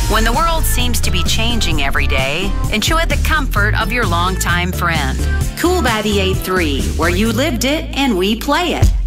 When the world seems to be changing every day, enjoy the comfort of your longtime friend. Cool by the A3, where you lived it and we play it.